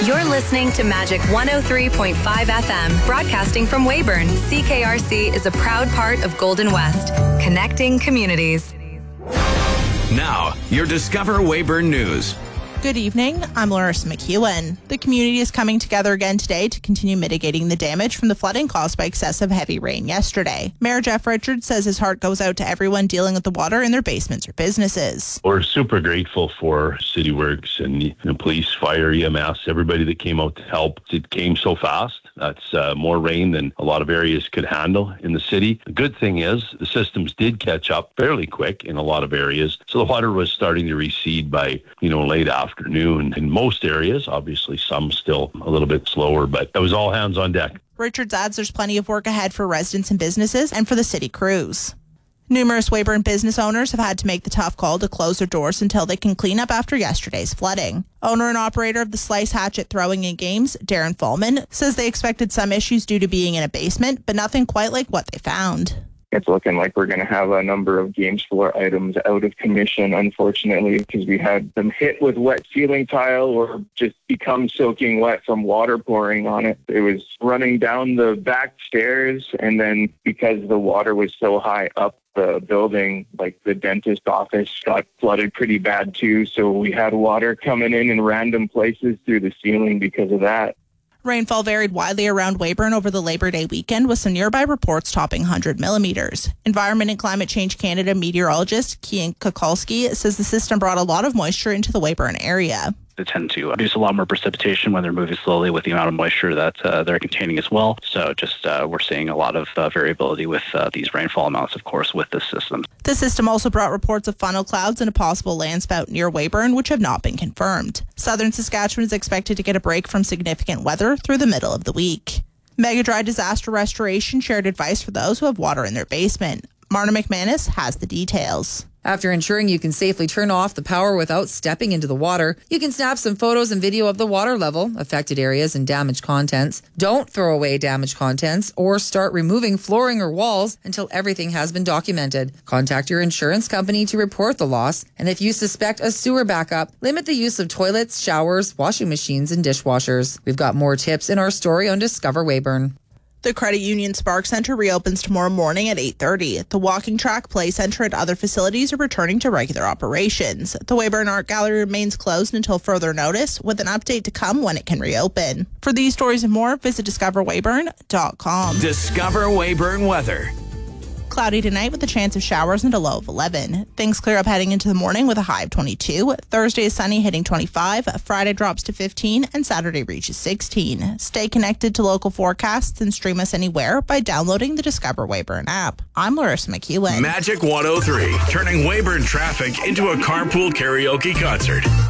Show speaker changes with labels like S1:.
S1: You're listening to Magic 103.5 FM, broadcasting from Weyburn. CKRC is a proud part of Golden West, connecting communities.
S2: Now, your Discover Weyburn News.
S3: Good evening, I'm Larissa McEwen. The community is coming together again today to continue mitigating the damage from the flooding caused by excessive heavy rain yesterday. Mayor Jeff Richards says his heart goes out to everyone dealing with the water in their basements or businesses.
S4: We're super grateful for City Works and the police, fire, EMS, everybody that came out to help. It came so fast. That's more rain than a lot of areas could handle in the city. The good thing is the systems did catch up fairly quick in a lot of areas. So the water was starting to recede by, late afternoon in most areas. Obviously, some still a little bit slower, but that was all hands on deck.
S3: Richards adds there's plenty of work ahead for residents and businesses and for the city crews. Numerous Weyburn business owners have had to make the tough call to close their doors until they can clean up after yesterday's flooding. Owner and operator of the Slice Hatchet Throwing and Games, Darren Fallman, says they expected some issues due to being in a basement, but nothing quite like what they found.
S5: It's looking like we're going to have a number of games floor items out of commission, unfortunately, because we had them hit with wet ceiling tile or just become soaking wet from water pouring on it. It was running down the back stairs, and then because the water was so high up the building, like the dentist office got flooded pretty bad too. So we had water coming in random places through the ceiling because of that.
S3: Rainfall varied widely around Weyburn over the Labor Day weekend, with some nearby reports topping 100 millimeters. Environment and Climate Change Canada meteorologist Kian Kukulski says the system brought a lot of moisture into the Weyburn area.
S6: They tend to produce a lot more precipitation when they're moving slowly with the amount of moisture that they're containing as well. So just we're seeing a lot of variability with these rainfall amounts, of course, with this system.
S3: The system also brought reports of funnel clouds and a possible landspout near Weyburn, which have not been confirmed. Southern Saskatchewan is expected to get a break from significant weather through the middle of the week. Mega Dry Disaster Restoration shared advice for those who have water in their basement. Marna McManus has the details.
S7: After ensuring you can safely turn off the power without stepping into the water, you can snap some photos and video of the water level, affected areas, and damaged contents. Don't throw away damaged contents or start removing flooring or walls until everything has been documented. Contact your insurance company to report the loss, and if you suspect a sewer backup, limit the use of toilets, showers, washing machines, and dishwashers. We've got more tips in our story on Discover Weyburn.
S3: The Credit Union Spark Centre reopens tomorrow morning at 8:30. The walking track, play centre, and other facilities are returning to regular operations. The Weyburn Art Gallery remains closed until further notice, with an update to come when it can reopen. For these stories and more, visit discoverweyburn.com.
S2: Discover Weyburn weather.
S3: Cloudy tonight with a chance of showers and a low of 11. Things clear up heading into the morning with a high of 22. Thursday is sunny, hitting 25. Friday drops to 15, and Saturday reaches 16. Stay connected to local forecasts and stream us anywhere by downloading the Discover Weyburn app. I'm Larissa McEwen.
S2: Magic 103, turning Weyburn traffic into a carpool karaoke concert.